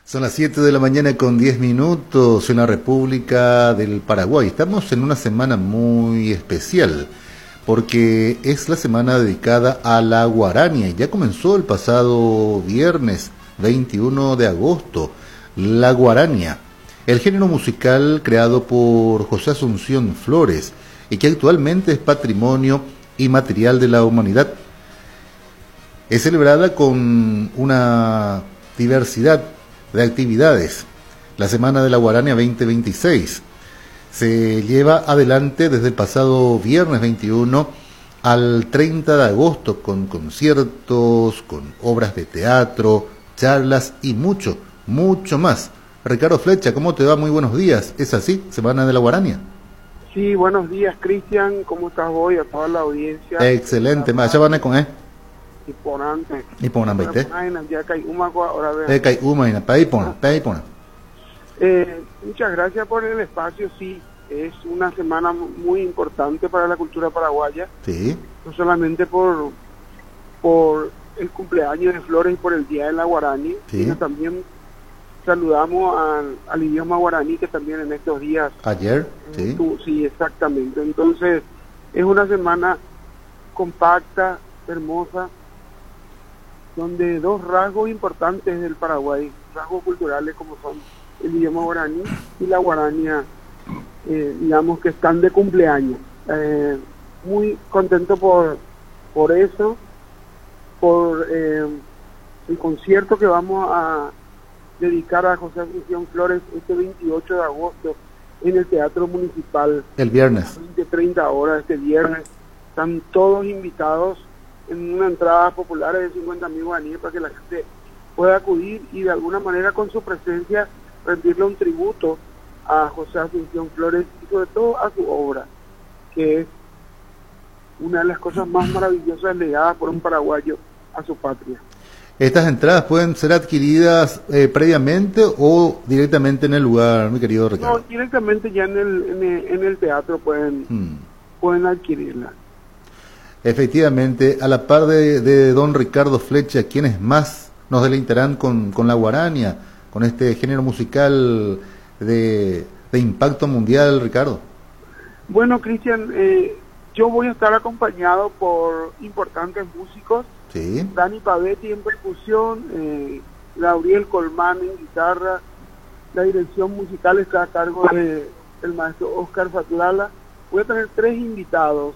Son las 7 de la mañana con 10 minutos en la República del Paraguay. Estamos en una semana muy especial porque es la semana dedicada a la guarania. Ya comenzó el pasado viernes 21 de agosto. La guarania, el género musical creado por José Asunción Flores y que actualmente es patrimonio inmaterial de la humanidad. Es celebrada con una diversidad de actividades. La Semana de la Guarania 2026 se lleva adelante desde el pasado viernes 21 al 30 de agosto con conciertos, con obras de teatro, charlas y mucho más. Ricardo Flecha, ¿cómo te va? Muy buenos días. ¿Es así? Semana de la Guarania. Sí, buenos días, Cristian. ¿Cómo estás hoy? A toda la audiencia. Excelente. Ya van con Importante. Importante. Muchas gracias por el espacio. Sí, es una semana muy importante para la cultura paraguaya. Sí. No solamente por el cumpleaños de Flores y por el Día de la Guarani, sí, sino también saludamos al idioma guaraní que también en estos días. Ayer, sí. Sí, exactamente. Entonces, es una semana compacta, hermosa, donde dos rasgos importantes del Paraguay, rasgos culturales como son el idioma guaraní y la guarania, digamos que están de cumpleaños. Muy contento por eso, por el concierto que vamos a dedicar a José Asunción Flores este 28 de agosto en el Teatro Municipal. El viernes. 20-30 horas este viernes. Están todos invitados en una entrada popular de 50.000 guaraníes para que la gente pueda acudir y de alguna manera con su presencia rendirle un tributo a José Asunción Flores y sobre todo a su obra, que es una de las cosas más maravillosas legadas por un paraguayo a su patria. ¿Estas entradas pueden ser adquiridas previamente o directamente en el lugar, mi querido Ricardo? No, directamente ya en el teatro pueden adquirirlas. Efectivamente, a la par de don Ricardo Flecha, ¿quiénes más nos deleitarán con la guarania, con este género musical de impacto mundial, Ricardo? Bueno, Cristian, yo voy a estar acompañado por importantes músicos. Sí. Dani Pavetti en percusión, Gabriel Colmán en guitarra. La dirección musical está a cargo del maestro Oscar Fatlala. Voy a tener 3 invitados.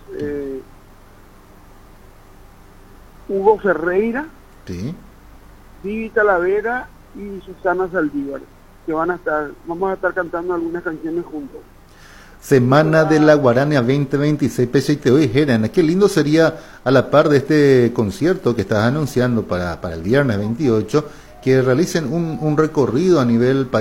Hugo Ferreira, sí, Vivi Talavera y Susana Saldívar, que vamos a estar cantando algunas canciones juntos. Semana de la Guarania 2026, Pechete hoy, Geran. Qué lindo sería, a la par de este concierto que estás anunciando para el viernes 28, que realicen un recorrido a nivel país.